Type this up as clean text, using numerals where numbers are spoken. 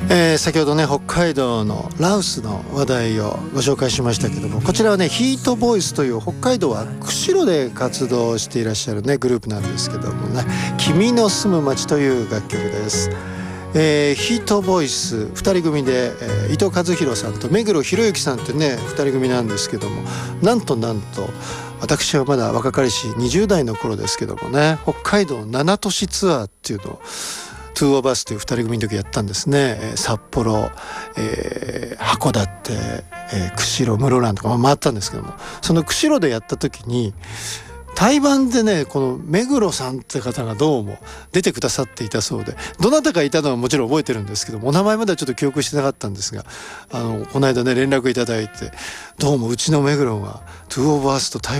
先ほどね北海道の羅臼の話題をご紹介しましたけども、こちらはねヒートボイスという北海道は釧路で活動していらっしゃるねグループなんですけどもね、君の住む街という楽曲です。ヒートボイス2人組で、伊藤和弘さんと目黒博之さんってね2人組なんですけども、なんと私はまだ若かりし20代の頃ですけどもね、北海道7都市ツアーっていうのをトゥーオーバースという2人組の時やったんですね。札幌、函館、釧路室蘭とか回ったんですけども、その釧路でやった時に対バンでねこの目黒さんって方がどうも出てくださっていたそうで、どなたかいたのはもちろん覚えてるんですけども、お名前まではちょっと記憶してなかったんですが、この間ね連絡いただいて、どうもうちの目黒がトゥーオーバースと対